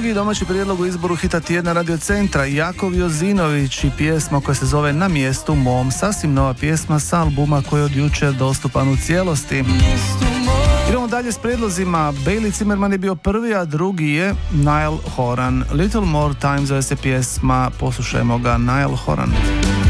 drugi domaći prijedlog u izboru hita tjedna Radio Centra, Jakov Jozinović i pjesma koja se zove Na mjestu mom, sasvim nova pjesma sa albuma koji je od jučer dostupan u cijelosti. Idemo dalje s prijedlozima. Bailey Zimmerman je bio prvi, a drugi je Niall Horan. Little More Time zove se pjesma, poslušajmo ga, Niall Horan.